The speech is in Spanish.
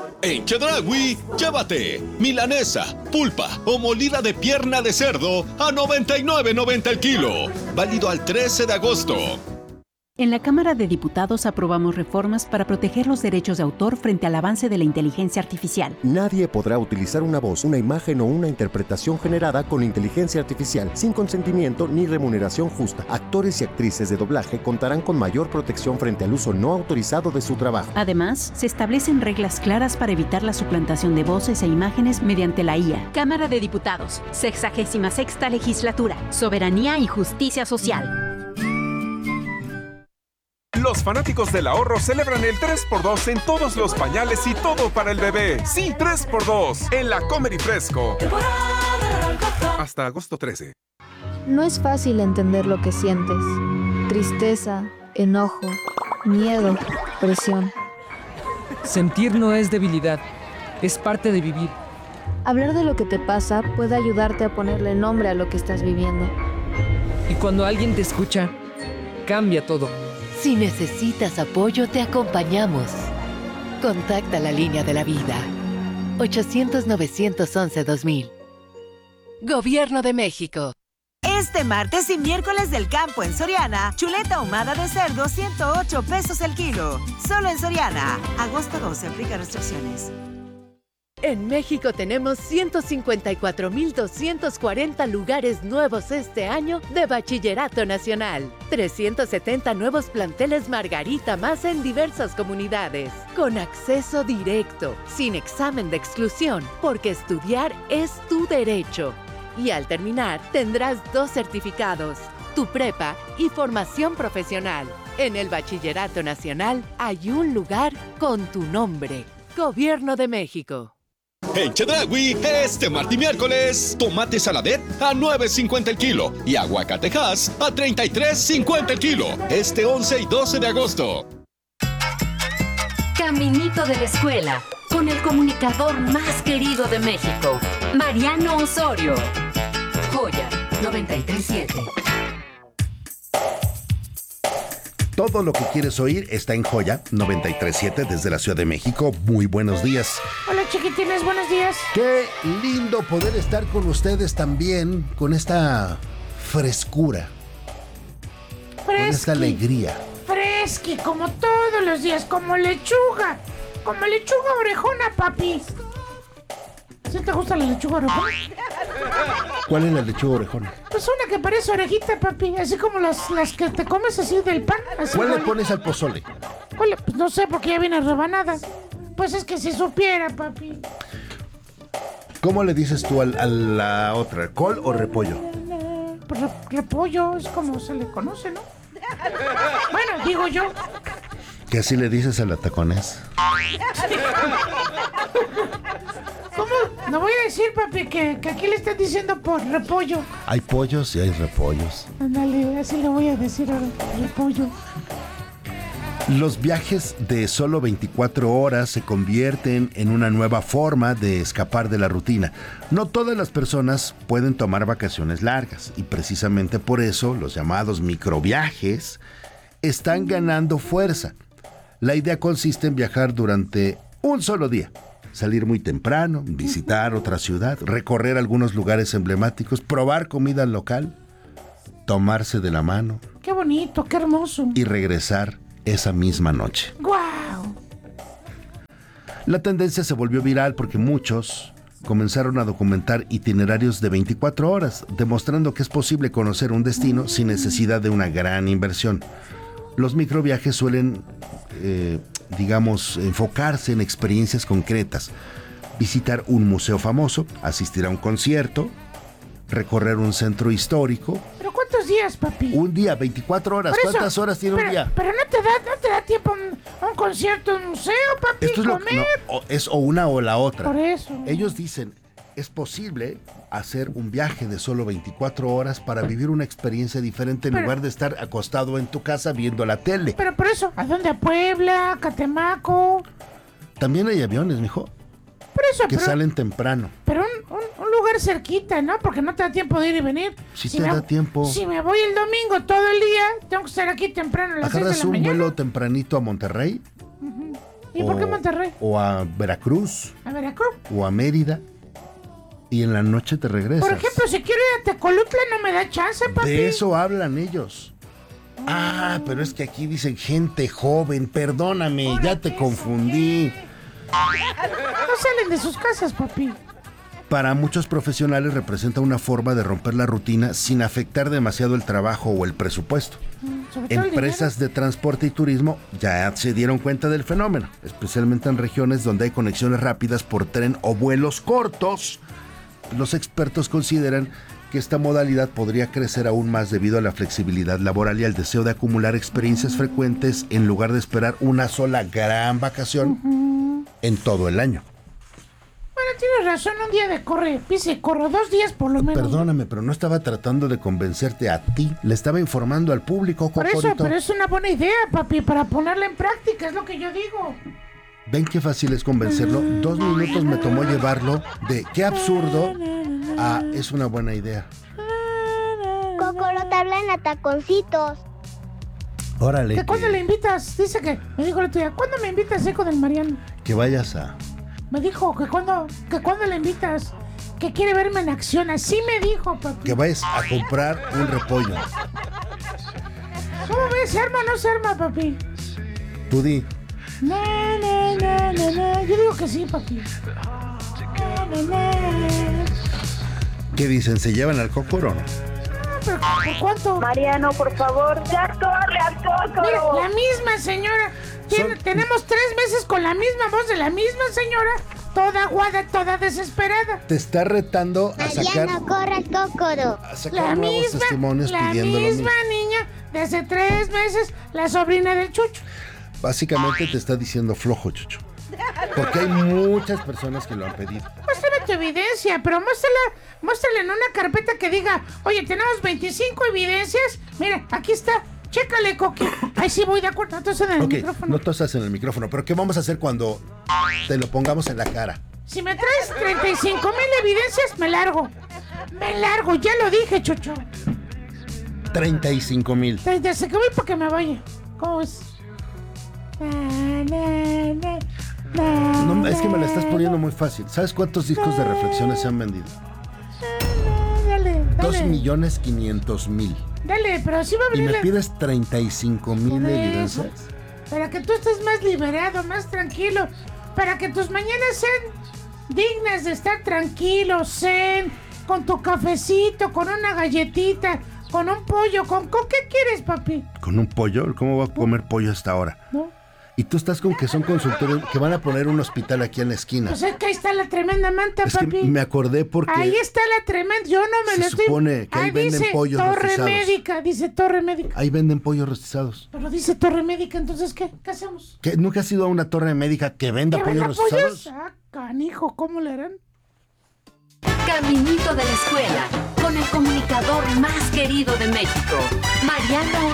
En Chedraui, llévate milanesa, pulpa o molida de pierna de cerdo a $99.90 el kilo. Válido al 13 de agosto. En la Cámara de Diputados aprobamos reformas para proteger los derechos de autor frente al avance de la inteligencia artificial. Nadie podrá utilizar una voz, una imagen o una interpretación generada con inteligencia artificial sin consentimiento ni remuneración justa. Actores y actrices de doblaje contarán con mayor protección frente al uso no autorizado de su trabajo. Además, se establecen reglas claras para evitar la suplantación de voces e imágenes mediante la IA. Cámara de Diputados, 66ª Legislatura, Soberanía y Justicia Social. Los fanáticos del ahorro celebran el 3x2 en todos los pañales y todo para el bebé. Sí, 3x2 en la Comer y Fresco. Hasta agosto 13. No es fácil entender lo que sientes. Tristeza, enojo, miedo, presión. Sentir no es debilidad, es parte de vivir. Hablar de lo que te pasa puede ayudarte a ponerle nombre a lo que estás viviendo. Y cuando alguien te escucha, cambia todo. Si necesitas apoyo, te acompañamos. Contacta la línea de la vida. 800-911-2000. Gobierno de México. Este martes y miércoles del campo en Soriana, chuleta ahumada de cerdo, 108 pesos el kilo. Solo en Soriana. Agosto 12, aplica restricciones. En México tenemos 154,240 lugares nuevos este año de Bachillerato Nacional. 370 nuevos planteles Margarita más en diversas comunidades. Con acceso directo, sin examen de exclusión, porque estudiar es tu derecho. Y al terminar, tendrás 2 certificados, tu prepa y formación profesional. En el Bachillerato Nacional hay un lugar con tu nombre. Gobierno de México. En Chedraui, este martes y miércoles, tomate saladet a $9.50 el kilo y aguacatejas a $33.50 el kilo. Este 11 y 12 de agosto. Caminito de la escuela, con el comunicador más querido de México, Mariano Osorio. Joya 93.7. Todo lo que quieres oír está en Joya 93.7 desde la Ciudad de México. Muy buenos días. Hola chiquitines, buenos días. Qué lindo poder estar con ustedes también, con esta frescura, con esta alegría. Fresqui, como todos los días, como lechuga orejona, papi. ¿Sí te gusta la lechuga orejona? ¿Cuál es la lechuga orejona? Pues una que parece orejita, papi, así como las que te comes así del pan. Así. ¿Cuál le pones al pozole? ¿Cuál? Pues no sé, porque ya viene rebanada. Pues es que si supiera, papi. ¿Cómo le dices tú a la otra? ¿Col o repollo? Pues repollo es como se le conoce, ¿no? Bueno, digo yo. ¿Qué así le dices a la taconés? ¿Cómo? No voy a decir, papi, que aquí le están diciendo por repollo. Hay pollos y hay repollos. Ándale, así le voy a decir ahora, repollo. Los viajes de solo 24 horas se convierten en una nueva forma de escapar de la rutina. No todas las personas pueden tomar vacaciones largas y precisamente por eso los llamados microviajes están ganando fuerza. La idea consiste en viajar durante un solo día, salir muy temprano, visitar otra ciudad, recorrer algunos lugares emblemáticos, probar comida local, tomarse de la mano. ¡Qué bonito, qué hermoso! Y regresar esa misma noche. ¡Guau! La tendencia se volvió viral porque muchos comenzaron a documentar itinerarios de 24 horas, demostrando que es posible conocer un destino sin necesidad de una gran inversión. Los microviajes suelen, enfocarse en experiencias concretas. Visitar un museo famoso, asistir a un concierto, recorrer un centro histórico. ¿Pero cuántos días, papi? Un día, 24 horas. Eso, ¿cuántas horas tiene un día? Pero no te da tiempo a un concierto, un museo, papi, Esto es comer. es o una o la otra. Por eso. Ellos dicen, es posible hacer un viaje de solo 24 horas para vivir una experiencia diferente en lugar de estar acostado en tu casa viendo la tele. Pero por eso, ¿a dónde? ¿A Puebla? ¿Catemaco? También hay aviones, mijo. Por eso, que salen temprano. Pero un lugar cerquita, ¿no? Porque no te da tiempo de ir y venir. Sí te da tiempo. Si me voy el domingo todo el día, tengo que estar aquí temprano a las 6 de la mañana. ¿Agarras un vuelo tempranito a Monterrey? ¿Y por qué Monterrey? O a Veracruz. ¿A Veracruz? O a Mérida. Y en la noche te regresas. Por ejemplo, si quiero ir a Tecolutla, no me da chance, papi. De eso hablan ellos. Pero es que aquí dicen gente joven. Perdóname, ya te confundí. No salen de sus casas, papi. Para muchos profesionales representa una forma de romper la rutina sin afectar demasiado el trabajo o el presupuesto. Empresas de transporte y turismo ya se dieron cuenta del fenómeno, especialmente en regiones donde hay conexiones rápidas por tren o vuelos cortos. Los expertos consideran que esta modalidad podría crecer aún más debido a la flexibilidad laboral y al deseo de acumular experiencias frecuentes en lugar de esperar una sola gran vacación en todo el año. Bueno, tienes razón, un día de corre, pise, corro 2 días por lo menos. Perdóname, pero no estaba tratando de convencerte a ti, le estaba informando al público, Cocorito. Por eso, pero es una buena idea, papi, para ponerla en práctica, es lo que yo digo. ¿Ven qué fácil es convencerlo? 2 minutos me tomó llevarlo de qué absurdo a es una buena idea. Cocoro te hablan a taconcitos. Órale. ¿Que cuándo le invitas? Dice que, me dijo la tuya, ¿cuándo me invitas, hijo del Mariano? Que vayas a... Me dijo que cuándo le invitas, que quiere verme en acción, así me dijo, papi. Que vayas a comprar un repollo. ¿Cómo ves? ¿Se arma o no se arma, papi? Tú di. No. Yo digo que sí, papi. No. ¿Qué dicen? ¿Se llevan al Cocoro? ¿Pero por cuánto? Mariano, por favor, ya corre al Cocoro. Mira, la misma señora. Tenemos 3 meses con la misma voz de la misma señora, toda aguada, toda desesperada. Te está retando a sacar... Mariano, corre al Cocoro. A sacar nuevos testimonios pidiendo lo mismo. La misma niña de hace 3 meses, la sobrina del Chucho. Básicamente te está diciendo flojo, Chucho. Porque hay muchas personas que lo han pedido. Muéstrame tu evidencia, pero muéstrala en una carpeta que diga, oye, tenemos 25 evidencias. Mira, aquí está. Chécale, Coqui. Ahí sí voy de acuerdo. Entonces en el micrófono. No tosas en el micrófono. Pero ¿qué vamos a hacer cuando te lo pongamos en la cara? Si me traes 35,000 evidencias, me largo. Ya lo dije, Chucho. 35,000. 35,000 para que me vaya. ¿Cómo es? No, es que me la estás poniendo muy fácil. ¿Sabes cuántos discos de reflexiones se han vendido? Dale. 2,500,000. Dale, pero sí va a venir. ¿Y me pides 35,000 evidencias? Para que tú estés más liberado, más tranquilo. Para que tus mañanas sean dignas de estar tranquilo, zen, con tu cafecito, con una galletita, con un pollo. ¿Con qué quieres, papi? ¿Con un pollo? ¿Cómo voy a comer pollo hasta ahora? No. Y tú estás con que son consultorios que van a poner un hospital aquí en la esquina. Pues es que ahí está la tremenda manta, es papi. Que me acordé porque... Ahí está la tremenda, yo no me lo estoy... Se supone que ahí venden pollos rostizados. Dice Torre Médica. Ahí venden pollos rostizados. Pero dice Torre Médica, entonces ¿qué hacemos? ¿Qué? ¿Nunca has ido a una torre médica que venda pollos rostizados? Ah, canijo, ¿cómo le harán? Caminito de la escuela, con el comunicador más querido de México, Mariano